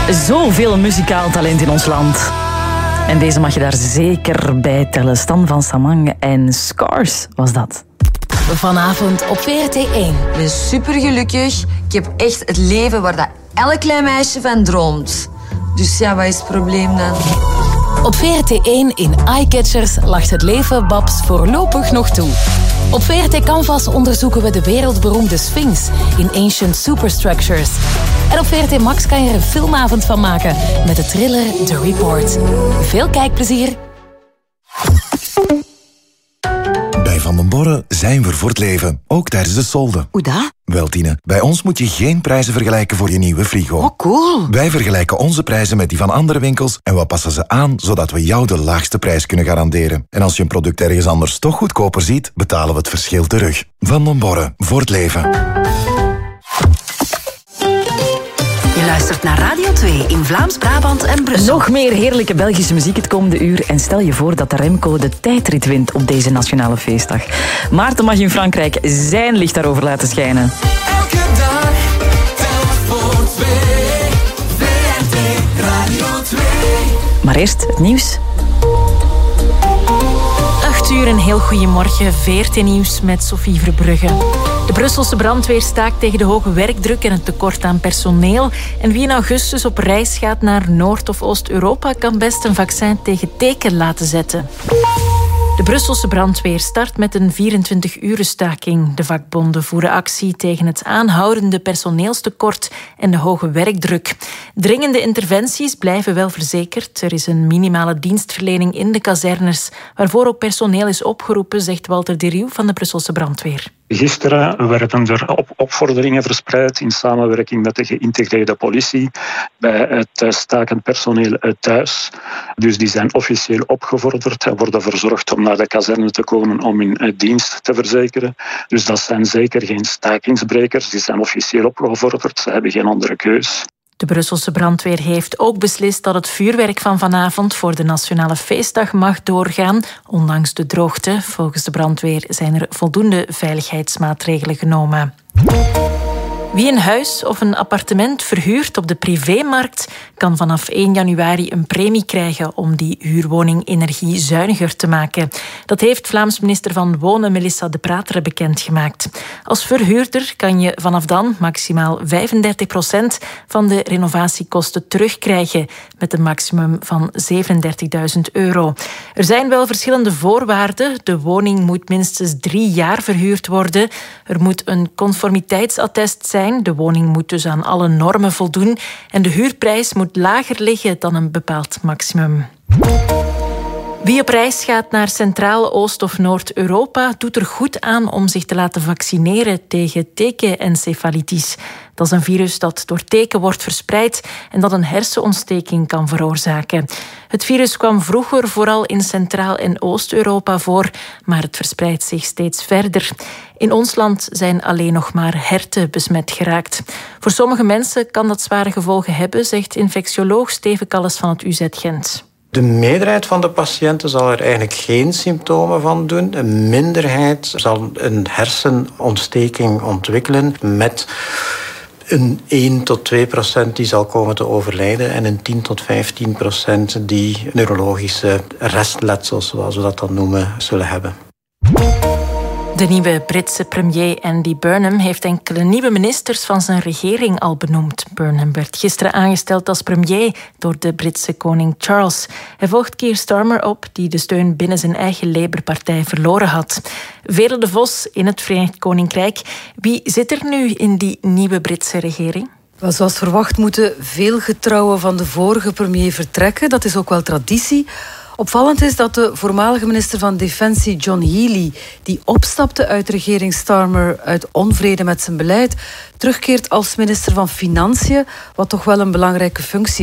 Zoveel muzikaal talent in ons land. En deze mag je daar zeker bij tellen. Stan van Samang en Scars was dat. Vanavond op VRT1. Ik ben supergelukkig. Ik heb echt het leven waar dat elk klein meisje van droomt. Dus ja, wat is het probleem dan? Op VRT1 in Eyecatchers lacht het leven Babs voorlopig nog toe. Op VRT Canvas onderzoeken we de wereldberoemde Sphinx in Ancient Superstructures. En op VRT Max kan je er een filmavond van maken met de thriller The Report. Veel kijkplezier. Bij Van den Borre zijn we voor het leven, ook tijdens de solden. Hoe dat? Wel, Tine, bij ons moet je geen prijzen vergelijken voor je nieuwe frigo. Oh, cool. Wij vergelijken onze prijzen met die van andere winkels en we passen ze aan, zodat we jou de laagste prijs kunnen garanderen. En als je een product ergens anders toch goedkoper ziet, betalen we het verschil terug. Van den Borre, voor het leven. Je luistert naar Radio 2 in Vlaams-Brabant en Brussel. Nog meer heerlijke Belgische muziek het komende uur. En stel je voor dat de Remco de tijdrit wint op deze nationale feestdag. Maarten mag in Frankrijk zijn licht daarover laten schijnen. Elke dag, telk voor 2. VRT Radio 2. Maar eerst het nieuws. 8 uur, een heel goeiemorgen. VRT Nieuws met Sophie Verbrugge. De Brusselse brandweer staakt tegen de hoge werkdruk en het tekort aan personeel. En wie in augustus op reis gaat naar Noord- of Oost-Europa kan best een vaccin tegen teken laten zetten. De Brusselse brandweer start met een 24-uren staking. De vakbonden voeren actie tegen het aanhoudende personeelstekort en de hoge werkdruk. Dringende interventies blijven wel verzekerd. Er is een minimale dienstverlening in de kazernes, waarvoor ook personeel is opgeroepen, zegt Walter de Rieuw van de Brusselse brandweer. Gisteren werden er opvorderingen verspreid in samenwerking met de geïntegreerde politie bij het stakend personeel thuis. Dus die zijn officieel opgevorderd en worden verzorgd om naar de kazerne te komen om hun dienst te verzekeren. Dus dat zijn zeker geen stakingsbrekers, die zijn officieel opgevorderd, ze hebben geen andere keus. De Brusselse brandweer heeft ook beslist dat het vuurwerk van vanavond voor de nationale feestdag mag doorgaan, ondanks de droogte. Volgens de brandweer zijn er voldoende veiligheidsmaatregelen genomen. Wie een huis of een appartement verhuurt op de privémarkt kan vanaf 1 januari een premie krijgen om die huurwoning energiezuiniger te maken. Dat heeft Vlaams minister van Wonen Melissa De Prateren bekendgemaakt. Als verhuurder kan je vanaf dan maximaal 35% van de renovatiekosten terugkrijgen met een maximum van €37.000. Er zijn wel verschillende voorwaarden. De woning moet minstens 3 jaar verhuurd worden. Er moet een conformiteitsattest zijn. De woning moet dus aan alle normen voldoen en de huurprijs moet lager liggen dan een bepaald maximum. Wie op reis gaat naar Centraal, Oost- of Noord-Europa doet er goed aan om zich te laten vaccineren tegen tekenencefalitis. Dat is een virus dat door teken wordt verspreid en dat een hersenontsteking kan veroorzaken. Het virus kwam vroeger vooral in Centraal- en Oost-Europa voor, maar het verspreidt zich steeds verder. In ons land zijn alleen nog maar herten besmet geraakt. Voor sommige mensen kan dat zware gevolgen hebben, zegt infectioloog Steven Kalles van het UZ Gent. De meerderheid van de patiënten zal er eigenlijk geen symptomen van doen. Een minderheid zal een hersenontsteking ontwikkelen met een 1 tot 2% die zal komen te overlijden en een 10 tot 15% die neurologische restletsels, zoals we dat dan noemen, zullen hebben. De nieuwe Britse premier Andy Burnham heeft enkele nieuwe ministers van zijn regering al benoemd. Burnham werd gisteren aangesteld als premier door de Britse koning Charles. Hij volgt Keir Starmer op, die de steun binnen zijn eigen Labour-partij verloren had. Veerle de Vos in het Verenigd Koninkrijk. Wie zit er nu in die nieuwe Britse regering? Zoals verwacht moeten veel getrouwen van de vorige premier vertrekken. Dat is ook wel traditie. Opvallend is dat de voormalige minister van Defensie John Healey, die opstapte uit regering Starmer uit onvrede met zijn beleid, terugkeert als minister van Financiën, wat toch wel een belangrijke functie